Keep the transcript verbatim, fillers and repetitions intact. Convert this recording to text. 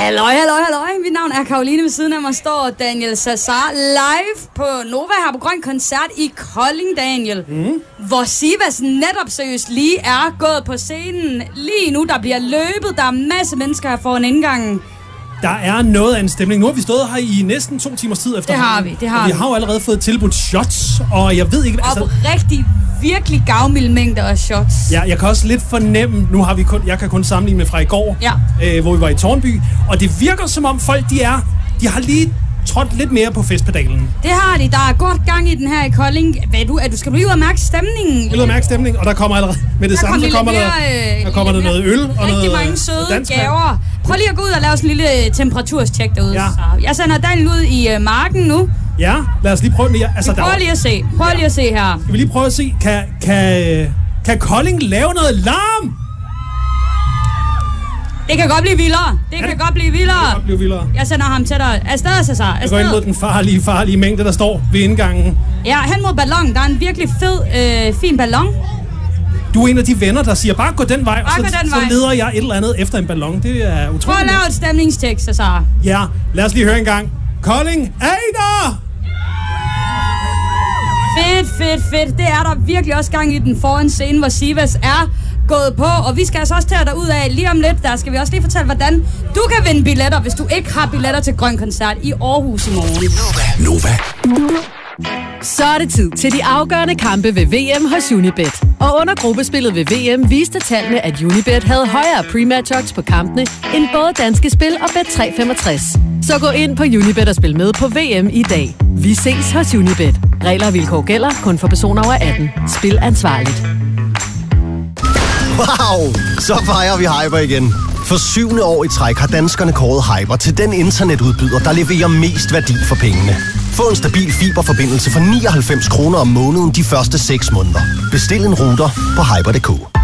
Halløj, halløj, halløj. Mit navn er Karoline. Ved siden af mig står Daniel Cesar live på Nova her på Grøn Koncert i Kolding, Daniel. Mm. Hvor Sivas netop seriøst lige er gået på scenen. Lige nu, der bliver løbet. Der er en masse mennesker her foran indgangen. Der er noget af en stemning. Nu har vi stået her i næsten to timers tid efter. Det har vi, det har vi. vi har jo allerede fået tilbudt shots, og jeg ved ikke... Og altså, rigtig, virkelig gavmilde mængder af shots. Ja, jeg kan også lidt fornemme... Nu har vi kun... Jeg kan kun sammenligne med fra i går, ja. øh, hvor vi var i Tårnby. Og det virker som om folk, de er... De har lige trådt lidt mere på festpedalen. Det har de. Der er godt gang i den her i Kolding. Hvad du, er du, skal du lige ud og mærke stemningen? Ud og mærke stemningen, og der kommer allerede... Med det der samme, så kommer der, mere, der, kommer der noget øl og rigtig noget... mange søde dansk gaver. Prøv lige at gå ud og lave sådan en lille temperaturstjek derude. Ja. Jeg sender Daniel ud i uh, marken nu. Ja, lad os lige prøve mere. Altså, prøv lige at se. Prøv ja. lige at se her. Skal vi lige prøve at se, kan, kan, kan Kolding lave noget larm? Det kan godt blive vildere. Det ja, kan godt blive vildere. Det kan godt blive vildere. Jeg sender ham til dig. Afsted, Cesar. Jeg går ind mod den farlige, farlige mængde, der står ved indgangen. Ja, hen mod ballon. Der er en virkelig fed, øh, fin ballon. Du er en af de venner, der siger, bare gå den vej, bare og så, den så vej. leder jeg et eller andet efter en ballon. Det er utroligt. Prøv at lave et stemningstjek, Cesar. Ja, lad os lige høre en gang. Kolding, er I der? Fedt, fedt, fedt. Det er der virkelig også gang i den foran scene, hvor Sivas er gået på. Og vi skal altså også tage dig ud af lige om lidt. Der skal vi også lige fortælle, hvordan du kan vinde billetter, hvis du ikke har billetter til Grøn Koncert i Aarhus i morgen. Nova. Så er det tid til de afgørende kampe ved V M hos Unibet. Og under gruppespillet ved V M viste tallene, at Unibet havde højere pre-match odds på kampene end både Danske Spil og Bet tre femogtres. Så gå ind på Unibet og spil med på V M i dag. Vi ses hos Unibet. Regler og vilkår gælder kun for personer over atten. Spil ansvarligt. Wow! Så fejrer vi Hyper igen. For syvende år i træk har danskerne kåret Hyper til den internetudbyder, der leverer mest værdi for pengene. Få en stabil fiberforbindelse for nioghalvfems kroner om måneden de første seks måneder. Bestil en router på hyper punktum d k.